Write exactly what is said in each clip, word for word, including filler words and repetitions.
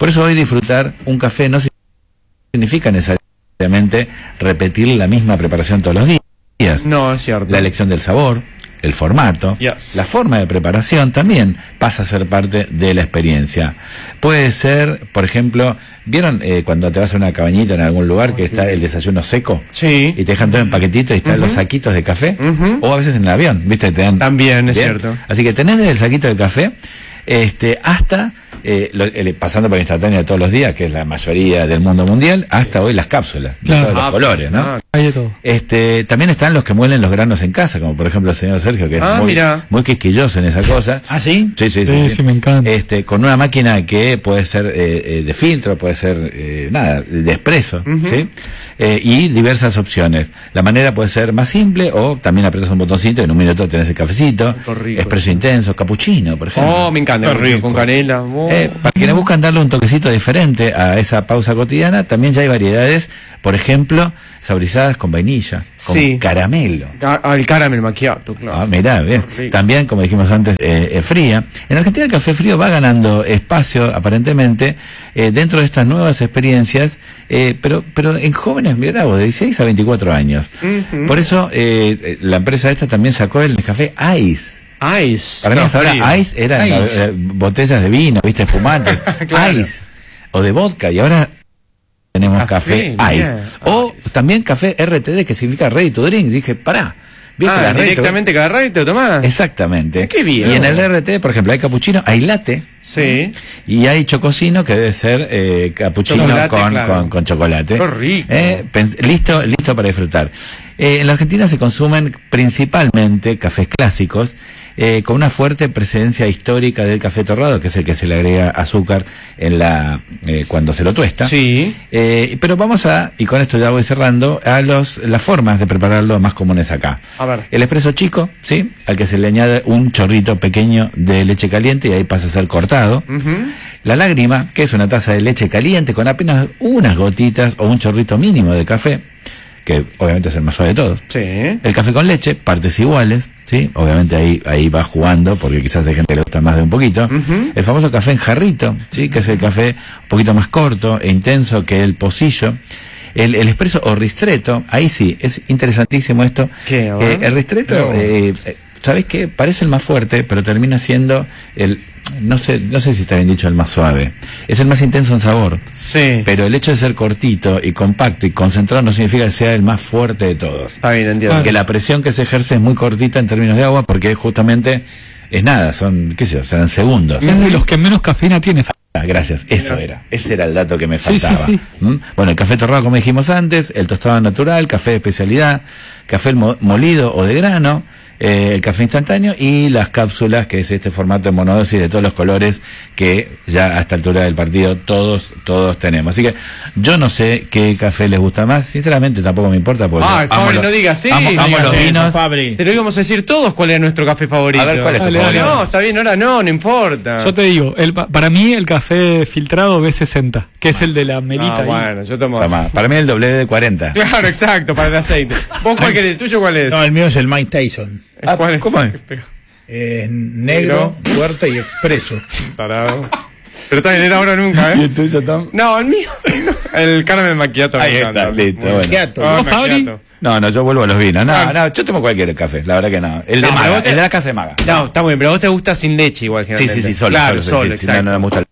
Por eso hoy disfrutar un café no significa necesariamente repetir la misma preparación todos los días. No, es cierto. La elección del sabor, el formato, yes. la forma de preparación también pasa a ser parte de la experiencia. Puede ser, por ejemplo, ¿vieron eh, cuando te vas a una cabañita en algún lugar que está el desayuno seco? Sí. Y te dejan todo en paquetito y están uh-huh. los saquitos de café. Uh-huh. O a veces en el avión, ¿viste? Te dan. También, es ¿bien? cierto. Así que tenés desde el saquito de café este hasta eh, lo, el, pasando por el instantáneo de todos los días, que es la mayoría del mundo mundial, hasta hoy las cápsulas, claro. de todos los ah, colores, ¿no? Ah, hay de todo. Este, también están los que muelen los granos en casa, como por ejemplo el señor Sergio, que es ah, muy, mira. muy quisquilloso en esa cosa. ¿Ah, sí? Sí, sí, sí. Sí, sí, sí, me encanta. Este, con una máquina que puede ser eh, eh, de filtro, puede ser, eh, nada, de expreso, uh-huh. ¿sí? Eh, y diversas opciones. La manera puede ser más simple, o también apretas un botoncito y en un minuto tenés el cafecito, rico, expreso sí. intenso, capuchino, por ejemplo. Oh, me encanta, rico, con canela. Oh. Eh, para quienes buscan darle un toquecito diferente a esa pausa cotidiana, también ya hay variedades, por ejemplo, saborizadas con vainilla, con sí. caramelo. Ah, el caramel macchiato, claro. Ah, mirá, bien. También, como dijimos antes, eh, eh, fría. En Argentina el café frío va ganando espacio, aparentemente, eh, dentro de estas nuevas experiencias, eh, pero pero en jóvenes, mirá vos, de dieciséis a veinticuatro años. Uh-huh. Por eso, eh, la empresa esta también sacó el café Ice. Ice. Para mí hasta ahora Ice eran Ice. La, eh, botellas de vino, viste, espumantes. Claro. Ice. O de vodka, y ahora tenemos café, café Ice. Yeah. O Ice. También café R T D, que significa Ready to Drink. Dije, pará. Ah, directamente cada rato te lo tomás. Exactamente. Qué bien. Y en el R T D, por ejemplo, hay capuchino, hay latte. Sí. Y hay chococino, que debe ser eh, capuchino con, claro. con, con chocolate. Qué rico. Eh, listo, listo para disfrutar. Eh, en la Argentina se consumen principalmente cafés clásicos, eh, con una fuerte presencia histórica del café torrado, que es el que se le agrega azúcar en la eh, cuando se lo tuesta. Sí. Eh, pero vamos a, y con esto ya voy cerrando, a los las formas de prepararlo más comunes acá. A ver. El expreso chico, ¿sí? Al que se le añade un chorrito pequeño de leche caliente y ahí pasa a ser cortado. Uh-huh. La lágrima, que es una taza de leche caliente con apenas unas gotitas o un chorrito mínimo de café, que obviamente es el más suave de todos. Sí. El café con leche, partes iguales, ¿sí? Obviamente ahí ahí va jugando, porque quizás hay gente que le gusta más de un poquito. Uh-huh. El famoso café en jarrito, ¿sí? Que es el café un poquito más corto e intenso que el pocillo. El, el expreso o ristretto, ahí sí, es interesantísimo esto. ¿Qué? Eh, el ristretto, no. eh, ¿sabés qué? Parece el más fuerte, pero termina siendo el... No sé, no sé si está bien dicho el más suave. Es el más intenso en sabor. Sí. Pero el hecho de ser cortito y compacto y concentrado no significa que sea el más fuerte de todos. Está bien, entiendo. Porque la presión que se ejerce es muy cortita en términos de agua, porque justamente es nada, son, qué sé yo, serán segundos. Es de los que menos cafeína tiene. Ah, gracias, eso era, ese era el dato que me faltaba. Sí, sí, sí. ¿Mm? Bueno, el café torrado, como dijimos antes, el tostado natural, café de especialidad, café mo molido o de grano, eh, el café instantáneo y las cápsulas, que es este formato de monodosis de todos los colores que ya a esta altura del partido todos todos tenemos. Así que yo no sé qué café les gusta más, sinceramente tampoco me importa. Porque ah, Fabri, no digas sí. Amo, amo los vinos. Fabri. Te lo íbamos a decir todos cuál es nuestro café favorito. A ver, ¿cuál es tu dale, favorito? No, está bien, ahora no, no importa. Yo te digo, el, para mí el café filtrado B sesenta, que es el de la melita. Ah, bueno, yo tomo. Toma, para mí el W D cuarenta. Claro, exacto, para el aceite. ¿Vos cuál querés? ¿El tuyo cuál es? No, el mío es el Mike Tyson. Ah, ¿cuál es? ¿Cómo es? Eh, negro, fuerte y expreso. Tarado. Pero está bien, era ahora nunca, ¿eh? ¿Y el tuyo, Tom? No, el mío. El caramel macchiato. Ahí está, listo. Bueno. Macchiato. Ah, ¿Vos, Fabri? No, no, yo vuelvo a los vinos. No, Ah. no, yo tomo cualquier café, la verdad que no. El de No, Maga, vos te- el de la casa de Maga. No, está muy bien, pero a vos te gusta sin leche igual, Sí, generalmente. sí, sí, solo. Claro, solo, solo, sí, sí, exacto. no, no me gusta el...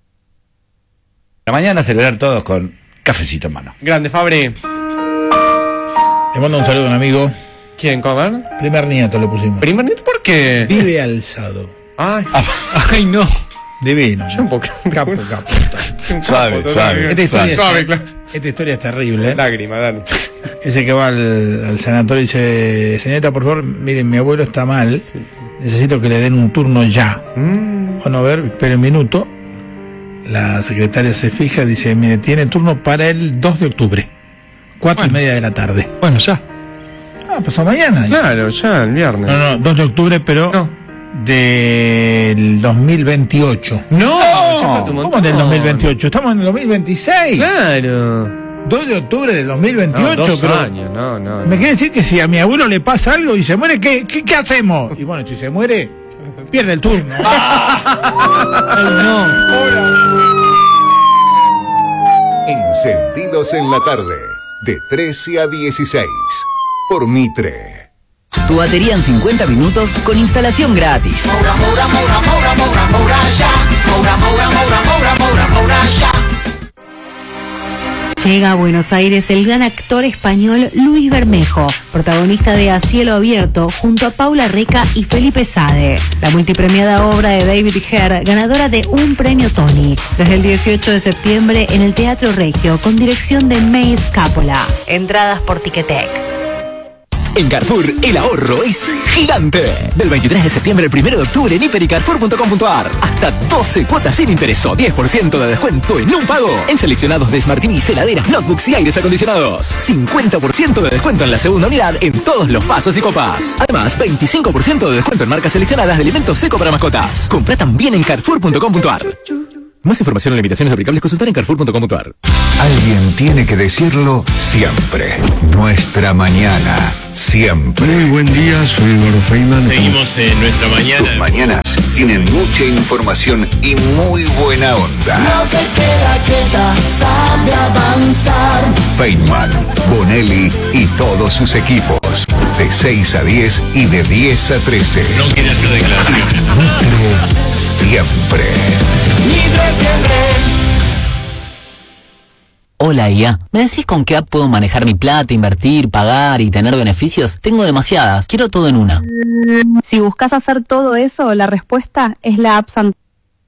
La mañana celebrar todos con cafecito en mano. Grande, Fabri. Le mando un saludo a un amigo. ¿Quién, comer? Primer nieto le pusimos. ¿Primer nieto? ¿Por qué? Vive alzado. Ay, Ay, no. Divino. un poco. Capo, capo. Un Suave, capo, suave. Esta historia, Suave, es, claro. esta historia es terrible. ¿eh? Lágrima, dale. Ese que va al, al sanatorio y dice: señorita, por favor, miren, mi abuelo está mal. Necesito que le den un turno ya. Mm. Bueno, a ver, espere un minuto. La secretaria se fija y dice: mire, tiene turno para el dos de octubre. Cuatro Bueno. y media de la tarde. Bueno, ya. Ah, pasó mañana. Claro, ya, el viernes. No, no, dos de octubre, pero No. del dos mil veintiocho. No, ya falta un ¿Cómo montón. del dos mil veintiocho? Estamos en el dos mil veintiséis. Claro. dos de octubre del dos mil veintiocho. No, dos pero años, no, no. me no. quiere decir que si a mi abuelo le pasa algo y se muere, ¿qué, qué, qué hacemos? Y bueno, si se muere, pierde el turno. Ay, no. Encendidos en la tarde, de trece a dieciséis, por Mitre. Tu batería en cincuenta minutos con instalación gratis. Moura, Moura, Moura, Moura, Moura, Moura, ya. Moura, Moura, Moura, Moura, Moura, Moura, ya. Llega a Buenos Aires el gran actor español Luis Bermejo, protagonista de A Cielo Abierto, junto a Paula Rica y Felipe Sade. La multipremiada obra de David Herr, ganadora de un premio Tony, desde el dieciocho de septiembre en el Teatro Regio, con dirección de May Scapola. Entradas por Ticketek. En Carrefour, el ahorro es gigante. Del veintitrés de septiembre al primero de octubre en hiper y carrefour punto com punto ar. Hasta doce cuotas sin interés o diez por ciento de descuento en un pago. En seleccionados de Smart T V, heladeras, notebooks y aires acondicionados. cincuenta por ciento de descuento en la segunda unidad en todos los vasos y copas. Además, veinticinco por ciento de descuento en marcas seleccionadas de alimentos seco para mascotas. Comprá también en carrefour punto com punto ar. Más información en limitaciones aplicables, consultar en carrefour punto com punto ar. Alguien tiene que decirlo siempre. Nuestra mañana, siempre. Muy buen día, soy Eduardo Feynman. Seguimos en nuestra mañana. Tus mañanas tienen mucha información y muy buena onda. No se queda quieta, sabe avanzar. Feynman, Bonelli y todos sus equipos. De seis a diez y de diez a trece. No quiere hacer declaraciones. Mitre siempre. Mitre siempre. Hola I A, ¿me decís con qué app puedo manejar mi plata, invertir, pagar y tener beneficios? Tengo demasiadas, quiero todo en una. Si buscas hacer todo eso, la respuesta es la app Santander.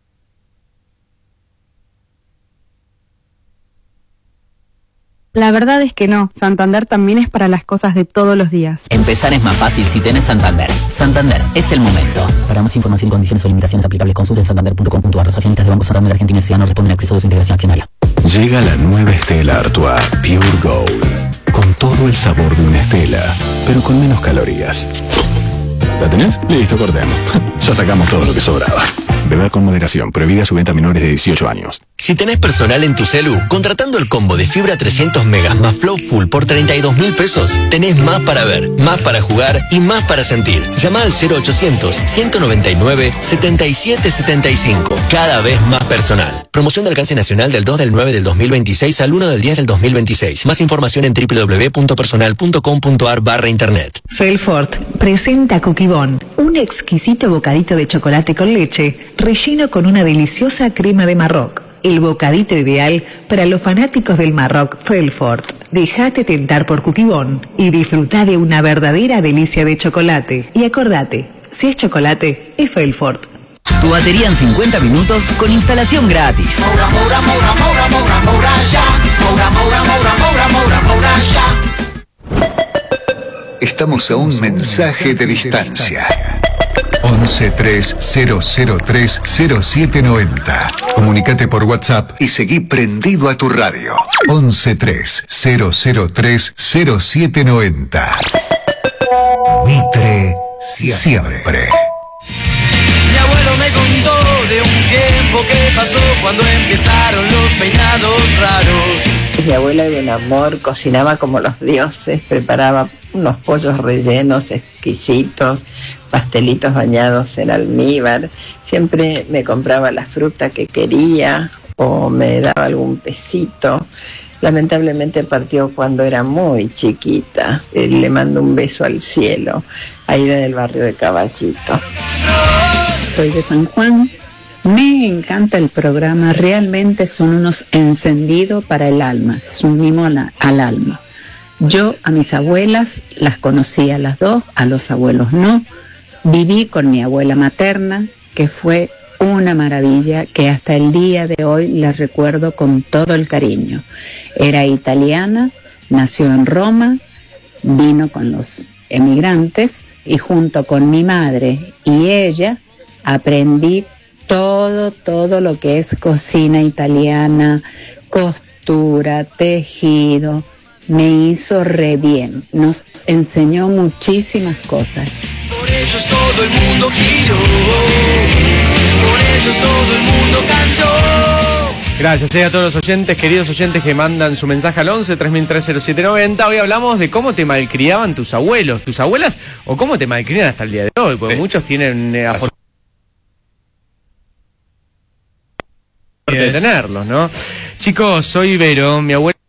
La verdad es que no, Santander también es para las cosas de todos los días. Empezar es más fácil si tenés Santander. Santander, es el momento. Para más información y condiciones o limitaciones aplicables, consulta en santander punto com punto ar. Los accionistas de Banco Santander Argentina S A no responden al acceso de su integración accionaria. Llega la nueva Stella Artois Pure Gold, con todo el sabor de una Stella, pero con menos calorías. ¿La tenés? Listo, cortemos. Ya sacamos todo lo que sobraba. Beber con moderación, prohibida su venta a menores de dieciocho años. Si tenés personal en tu celu, contratando el combo de fibra trescientos megas más Flow Full por treinta y dos mil pesos, tenés más para ver, más para jugar y más para sentir. Llama al cero ochocientos, ciento noventa y nueve, setenta y siete setenta y cinco. Cada vez más personal. Promoción de alcance nacional del dos del nueve del dos mil veintiséis al uno del diez del dos mil veintiséis. Más información en doble u doble u doble u punto personal punto com punto ar barra internet. Felfort presenta Cookie Bon, un exquisito bocadito de chocolate con leche, relleno con una deliciosa crema de Marroc. El bocadito ideal para los fanáticos del Marroc Felfort. Déjate tentar por Cookie Bon y disfruta de una verdadera delicia de chocolate. Y acordate, si es chocolate, es Felfort. Tu batería en cincuenta minutos con instalación gratis. Moura, Moura, Moura, Moura, Moura, Moura, ya. Moura, Moura, Moura, Moura, Moura, Moura, ya. Estamos a un mensaje de distancia. once tres cero cero tres cero siete noventa. Comunicate por WhatsApp y seguí prendido a tu radio. once tres cero cero tres cero siete noventa. Mitre siempre. Mi abuelo me contó de un tiempo que pasó cuando empezaron los peinados raros. Mi abuela era un amor, cocinaba como los dioses, preparaba unos pollos rellenos exquisitos, pastelitos bañados en almíbar. Siempre me compraba la fruta que quería o me daba algún pesito. Lamentablemente partió cuando era muy chiquita. Eh, le mando un beso al cielo, Aida del barrio de Caballito. Soy de San Juan. Me encanta el programa, realmente son unos encendidos para el alma, es un mimo al, al alma. Yo a mis abuelas las conocí a las dos, a los abuelos no. Viví con mi abuela materna, que fue una maravilla, que hasta el día de hoy la recuerdo con todo el cariño. Era italiana, nació en Roma, vino con los emigrantes y junto con mi madre y ella aprendí todo, todo lo que es cocina italiana, costura, tejido. Me hizo re bien, nos enseñó muchísimas cosas. Por ellos todo el mundo giró, por ellos todo el mundo cantó. Gracias eh, a todos los oyentes, queridos oyentes que mandan su mensaje al once tres mil tres cero siete noventa. Hoy hablamos de cómo te malcriaban tus abuelos, tus abuelas, o cómo te malcrían hasta el día de hoy, porque sí. Muchos tienen... Eh, de tenerlos, ¿no? Chicos, soy Vero, mi abuela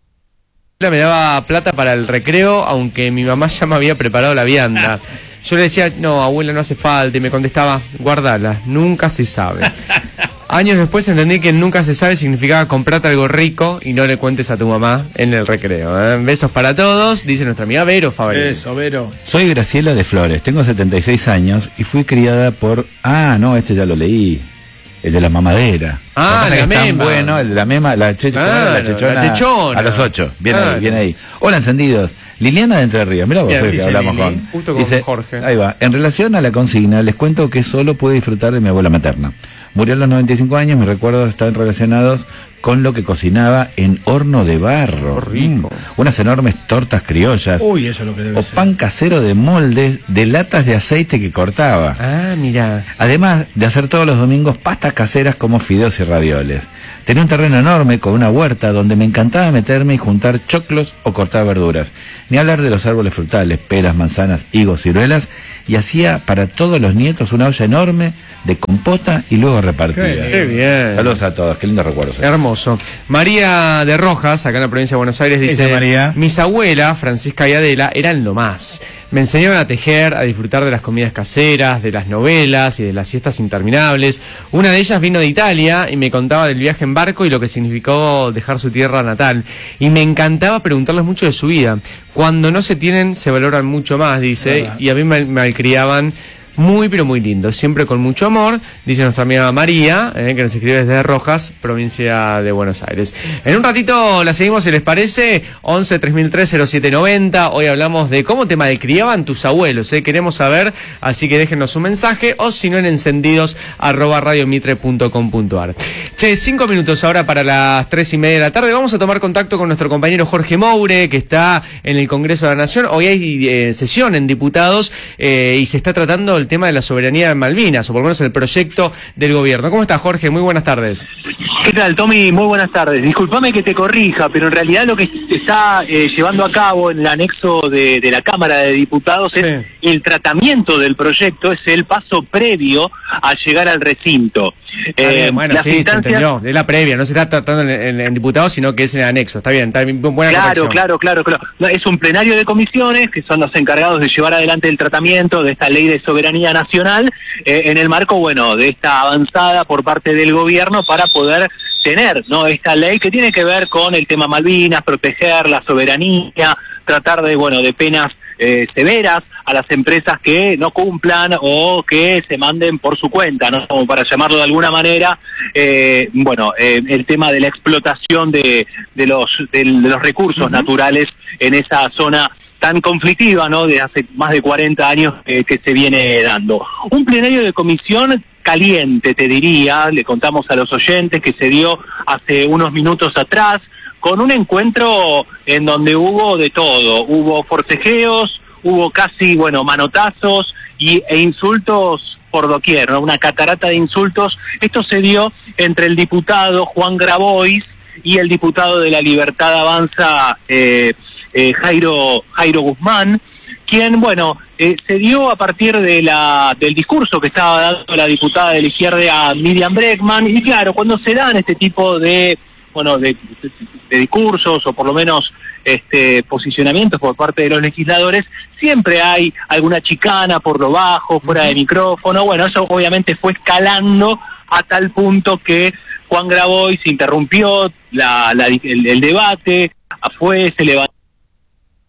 me daba plata para el recreo, aunque mi mamá ya me había preparado la vianda. Yo le decía, no, abuela, no hace falta, y me contestaba, guardala, nunca se sabe. Años después entendí que nunca se sabe significaba comprarte algo rico y no le cuentes a tu mamá en el recreo. ¿eh? Besos para todos, dice nuestra amiga Vero Favalini. Eso, Vero. Soy Graciela de Flores, tengo setenta y seis años y fui criada por... Ah, no, este ya lo leí. El de la mamadera. Ah, la es tan mema. bueno, el de la mema, la, che, Claro, la chechona. la chechona. A los ocho. Viene Claro. ahí, viene ahí. Hola, encendidos. Liliana de Entre Ríos. Mirá vos, Bien, hoy que dice hablamos Lili, con. justo con dice, Jorge. Ahí va. En relación a la consigna, les cuento que solo pude disfrutar de mi abuela materna. Murió a los noventa y cinco años, mis recuerdos están relacionados con lo que cocinaba en horno de barro. Oh, rico. Mm, unas enormes tortas criollas. Uy, eso es lo que debe o ser. pan casero de moldes de latas de aceite que cortaba. Ah, mira. Además de hacer todos los domingos pastas caseras como fideos y ravioles. Tenía un terreno enorme con una huerta donde me encantaba meterme y juntar choclos o cortar verduras. Ni hablar de los árboles frutales, peras, manzanas, higos, ciruelas. Y hacía para todos los nietos una olla enorme de compota y luego repartida. Qué bien. Saludos a todos, qué lindos recuerdos. Hermoso. María de Rojas, acá en la provincia de Buenos Aires, dice: Esa María. mis abuelas, Francisca y Adela, eran lo más. Me enseñaron a tejer, a disfrutar de las comidas caseras, de las novelas y de las siestas interminables. Una de ellas vino de Italia y me contaba del viaje en barco y lo que significó dejar su tierra natal. Y me encantaba preguntarles mucho de su vida. Cuando no se tienen, se valoran mucho más, dice, Verdad. y a mí me malcriaban muy, pero muy lindo, siempre con mucho amor, dice nuestra amiga María, eh, que nos escribe desde Rojas, provincia de Buenos Aires. En un ratito la seguimos, si les parece, once tres mil tres cero siete noventa. Hoy hablamos de cómo te malcriaban tus abuelos, eh, queremos saber, así que déjenos un mensaje, o si no en encendidos arroba radiomitre punto com punto ar. Che, cinco minutos ahora para las tres y media de la tarde. Vamos a tomar contacto con nuestro compañero Jorge Moure, que está en el Congreso de la Nación. Hoy hay eh, sesión en diputados eh, y se está tratando el tema de la soberanía en Malvinas, o por lo menos el proyecto del gobierno. ¿Cómo estás, Jorge? Muy buenas tardes. ¿Qué tal, Tommy? Muy buenas tardes. Disculpame que te corrija, pero en realidad lo que se está eh, llevando a cabo en el anexo de, de la Cámara de Diputados Sí. es el tratamiento del proyecto, es el paso previo a llegar al recinto. Está Eh, bien, bueno, las sí, se instancias- entendió. Es la previa, no se está tratando en, en, en diputados, sino que es en el anexo. Está bien, está bien, buena Claro, corrección. claro, claro, claro. No, es un plenario de comisiones que son los encargados de llevar adelante el tratamiento de esta ley de soberanía nacional eh, en el marco, bueno, de esta avanzada por parte del gobierno para poder tener, ¿no?, esta ley que tiene que ver con el tema Malvinas, proteger la soberanía, tratar de, bueno, de penas eh, severas a las empresas que no cumplan o que se manden por su cuenta, ¿no?, como para llamarlo de alguna manera. Eh, bueno, eh, el tema de la explotación de, de los de, de los recursos uh-huh. naturales en esa zona tan conflictiva, ¿no?, de hace más de cuarenta años eh, que se viene dando. Un plenario de comisión caliente, te diría, le contamos a los oyentes que se dio hace unos minutos atrás, con un encuentro en donde hubo de todo, hubo forcejeos, hubo casi, bueno, manotazos y, e insultos por doquier, ¿no?, una catarata de insultos. Esto se dio entre el diputado Juan Grabois y el diputado de la Libertad Avanza, eh, eh, Jairo, Jairo Guzmán, quien, bueno, eh, se dio a partir de la del discurso que estaba dando la diputada de la izquierda Miriam Bregman. Y claro, cuando se dan este tipo de, bueno, de, de, de discursos, o por lo menos este posicionamientos por parte de los legisladores, siempre hay alguna chicana por lo bajo, fuera de micrófono. Bueno, eso obviamente fue escalando a tal punto que Juan Grabois interrumpió la, la, el, el debate, fue, se levantó